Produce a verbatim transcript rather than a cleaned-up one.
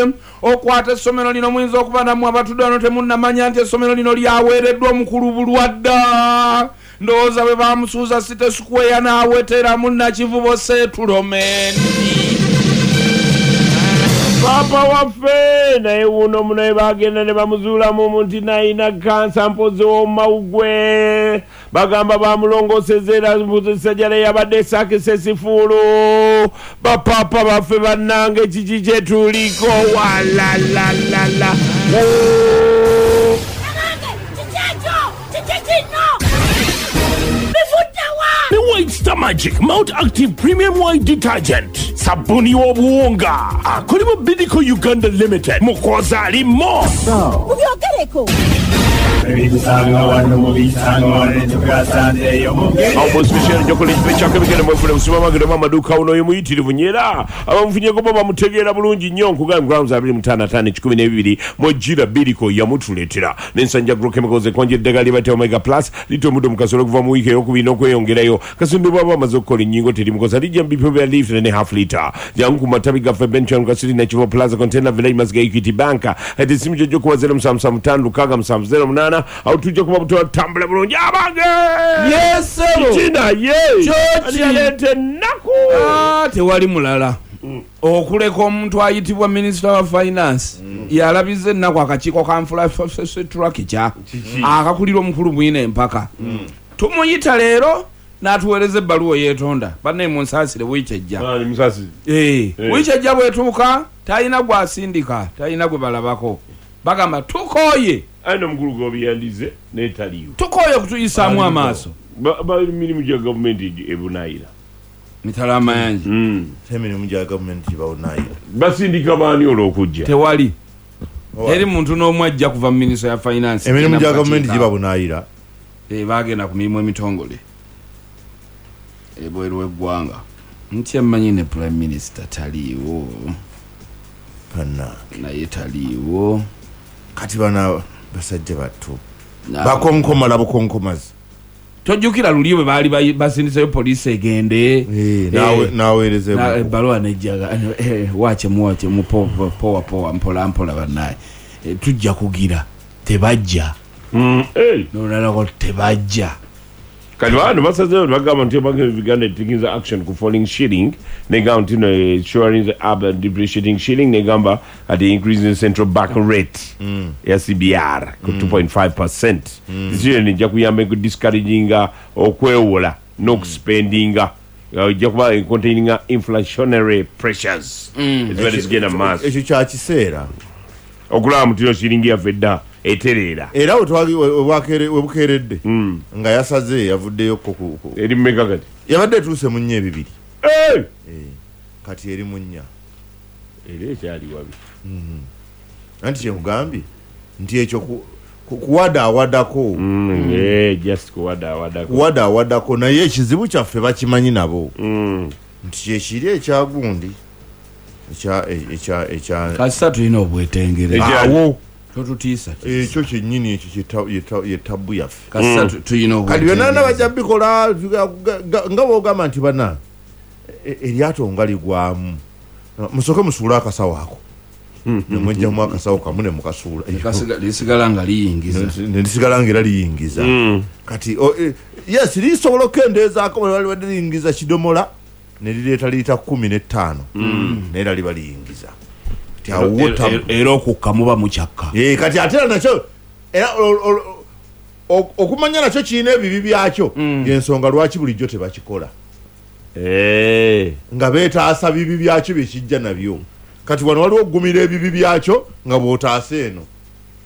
okwata essomero lino muyinza okuba nammwe abatudde wano temunnamanya nti essomero lino lyaweereddwa omukulu bulwadda ndowooza bwe bamusuuza City Square n'awetera munnakivubo Settlement. Papa waffe naye wuno munaye bagenda ne bamuzuulamu omuntu nayina kansa mpozi w'omawugwe bagamba bamulongoosezza era sajjala yabadde esakisa esifuulu bapapa baffe bannange kiki kye tuliko walalalala The White Star Magic Mount Active Premium White Detergent sabuni w'obuwunga akolebwa Bidco Uganda Limited mukoza alimo mubyogereko ebisanga wano mu bisanga wano tukasande yomuge abo special chocolate pechake bigenda mu fule supermarket mu maduka uno yimuyitirivu nyera abamufunyeko baba mutegeera bulungi nnyo nkugamba grams abiri mutana tano kumi na bibiri mojira Bidco yamutuletera n'ensanja agrochemicals ekonjedde gali bate Omega Plus lito mudo mukasolo kuva mu wiki ey'okubiri n'okweyongerayo kasinde bwaba amaze okukola ennyingo teri mukoza lijja mbipo bya lift ne half liter jangu ku matabi gaffe Benchon Kasiri na Chivo Plaza Container Village Masga Equity Bank ate simu jojo kuwa zero musamu tano lukaga musamu zero munana au tujja kuba butola tambula bulungi abange Yes sir. China ye Chochi. alete naku Ah, tewali mulala okuleka omuntu ayitibwa Minister of Finance yalabize ennaku akakiiko ka infrastructure akakulira omukulu bwina empaka tumuyita leero n'atuweereza ebbaluwa yeetonda banne munsaasire wikyejja ani musasi eh wikyejja bwetuuka talina gwasindika talina gwe balabako bagamba tukooye ano mukulu gobiyandize netaliyo tukooye kutuyisaamu amaaso ba mirimu gya gavumenti ebunayira mitala amayanja emirimu gya gavumenti bawunaayira basindika baani olw'okujja tewali eri muntu n'omu ajja kuva mu Minister ya Finance emirimu gya gavumenti gibabunaayira eh bagenda ku mirimu emitongole ebweru w'eggwanga nti amanyi ne Prime Minister taliiwo panna naye taliiwo kati bana basajja battu bakonkomala bukonkomazi tojjukira luli bwe baali basindiseyo poliisi egende naweereza ebbaluwa nejjaga wache muwache mupowa powa mpola mpola bannaye tujja kugira tebajja nonalako tebajja kati bantu basazeyo bagamba nti Uganda taking action ku falling shilling negamba nti no ensuring the urban depreciating shilling negamba at the increase in central bank rate ya C B R ku two point five percent decision nja kuyamba ku discouraging okwewola n'okuspendinga ojja kuba containing inflationary pressures is what is getting mass ekyo kya kiseera okulaba mutiro shilling yaffe dda eterera era webukeeredde nga yasaze yavuddeyo eri mmeka kati yabadde etuuse mu nnya ebibiri kati eri mu nnya era ekyali wabi anti kyekugambye nti ekyo kuwadaawadako kuwadaawadako naye ekizibu kyaffe bakimanyi nabo nti kyekiri ekyagundi kasita tulina obwetengere awo totutiisa ekyo kyennyini ekyo ye tabbu yaffe kasita tulina kati byonna nabajja bikola nga boogamba nti bana eryato nga ligwamu musooke musuula akasawo ako nemwejjamu akasawo kamu ne mukasuula lisigala nga liyingiza ne lisigala nga era liyingiza kati yes lisobola okendeezaako bwe balibadde liyingiza kidomola ne lireeta liita kumi n'ettaano naye era liba liyingiza era okukka muba mukyakka kati ate era nakyo okumanya nakyo kirina ebibi byakyo yensonga lwaki bulijjo tebakikola nga beetaasa bibi byakyo byekijja nabyo kati wano waliwo okugumira ebibi byakyo nga bw'otaasa eno